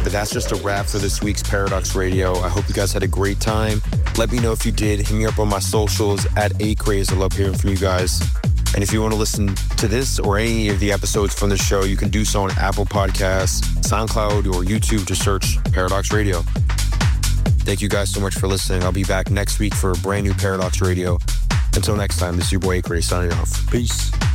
But that's just a wrap for this week's Paradox Radio. I hope you guys had a great time. Let me know if you did. Hit me up on my socials at @acraze. I love hearing from you guys. And if you want to listen to this or any of the episodes from the show, you can do so on Apple Podcasts, SoundCloud, or YouTube. Just search Paradox Radio. Thank you guys so much for listening. I'll be back next week for a brand new Paradox Radio. Until next time, this is your boy Acraze signing off. Peace.